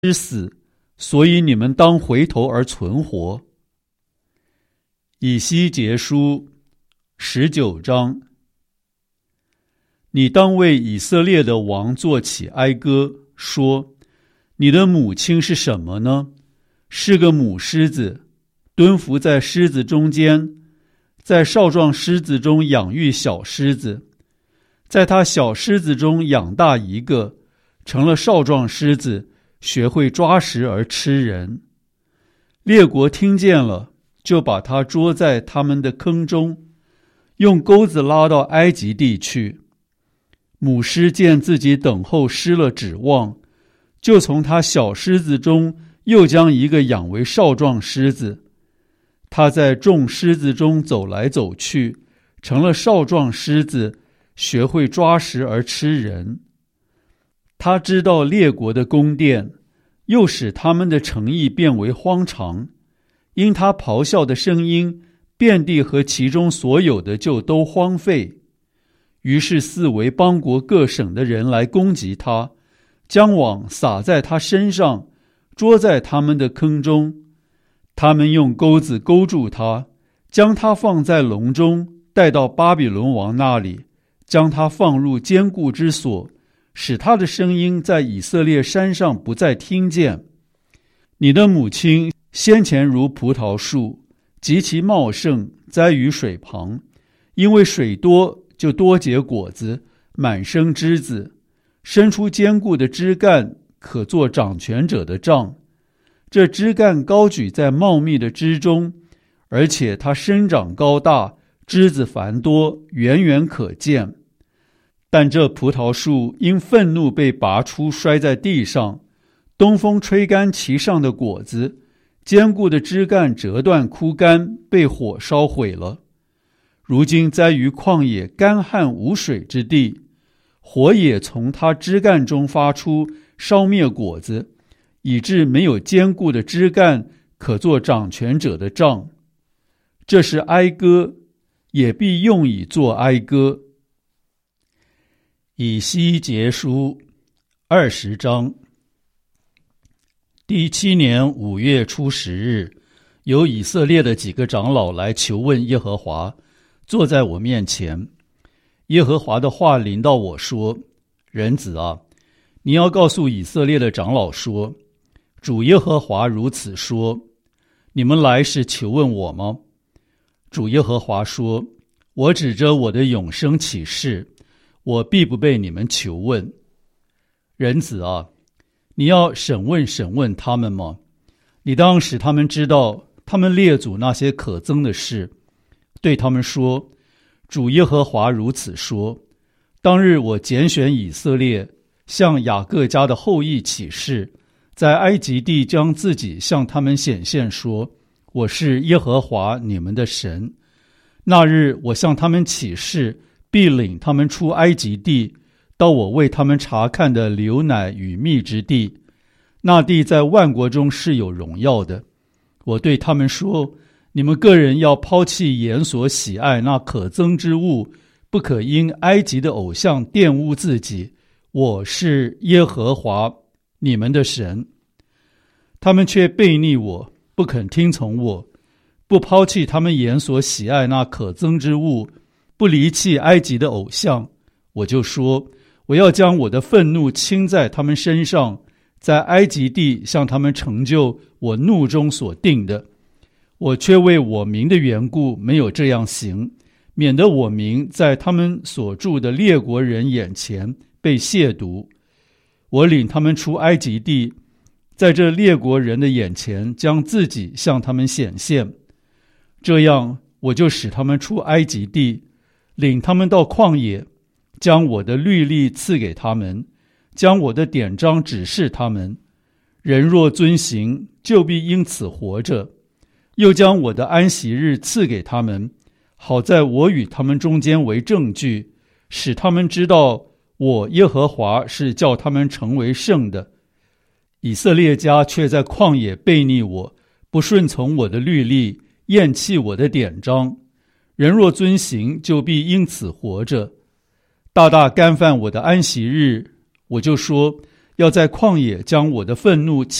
之死，所以你们当回头而存活。以西结书19章。你当为以色列的王作起哀歌，说：你的母亲是什么呢？是个母狮子，蹲伏在狮子中间，在少壮狮子中养育小狮子，在他小狮子中养大一个，成了少壮狮子，学会抓食而吃人。列国听见了，就把他捉在他们的坑中，用钩子拉到埃及地去。母狮见自己等候失了指望，就从他小狮子中又将一个养为少壮狮子。他在众狮子中走来走去，成了少壮狮子，学会抓食而吃人。他知道列国的宫殿，又使他们的城邑变为荒场。因他咆哮的声音，遍地和其中所有的就都荒废。于是四围邦国各省的人来攻击他，将网撒在他身上，捉在他们的坑中。他们用钩子勾住他，将他放在笼中，带到巴比伦王那里，将他放入坚固之所，使他的声音在以色列山上不再听见。你的母亲先前如葡萄树，极其茂盛，栽于水旁，因为水多，就多结果子，满生枝子，伸出坚固的枝干，可做掌权者的杖。这枝干高举在茂密的枝中，而且它生长高大，枝子繁多，远远可见。但这葡萄树因愤怒被拔出，摔在地上，东风吹干其上的果子，坚固的枝干折断枯干，被火烧毁了。如今栽于旷野干旱无水之地，火也从它枝干中发出，烧灭果子，以致没有坚固的枝干可做掌权者的杖。这是哀歌，也必用以作哀歌。以西结书20章。第7年5月初10日，有以色列的几个长老来求问耶和华，坐在我面前。耶和华的话临到我说：人子啊，你要告诉以色列的长老说，主耶和华如此说：你们来是求问我吗？主耶和华说：我指着我的永生起誓，我必不被你们求问。人子啊，你要审问审问他们吗？你当使他们知道他们列祖那些可憎的事，对他们说：主耶和华如此说，当日我拣选以色列，向雅各家的后裔起誓，在埃及地将自己向他们显现，说：我是耶和华你们的神。那日我向他们起誓，必领他们出埃及地，到我为他们查看的流奶与蜜之地。那地在万国中是有荣耀的。我对他们说：你们个人要抛弃眼所喜爱那可憎之物，不可因埃及的偶像玷污自己。我是耶和华你们的神。他们却悖逆我，不肯听从我，不抛弃他们眼所喜爱那可憎之物，不离弃埃及的偶像。我就说：我要将我的愤怒倾在他们身上，在埃及地向他们成就我怒中所定的。我却为我名的缘故没有这样行，免得我名在他们所住的列国人眼前被亵渎。我领他们出埃及地，在这列国人的眼前将自己向他们显现。这样我就使他们出埃及地，领他们到旷野，将我的律例赐给他们，将我的典章指示他们。人若遵行，就必因此活着。又将我的安息日赐给他们，好在我与他们中间为证据，使他们知道我耶和华是叫他们成为圣的。以色列家却在旷野悖逆我，不顺从我的律例，厌弃我的典章。人若遵行，就必因此活着。大大干犯我的安息日，我就说要在旷野将我的愤怒